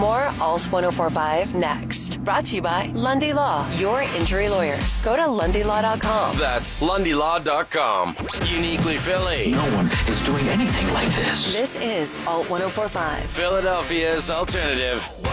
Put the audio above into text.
More Alt 1045 next. Brought to you by Lundy Law, your injury lawyers. Go to LundyLaw.com. That's LundyLaw.com. Uniquely Philly. No one is doing anything like this. This is Alt 1045. Philadelphia's alternative.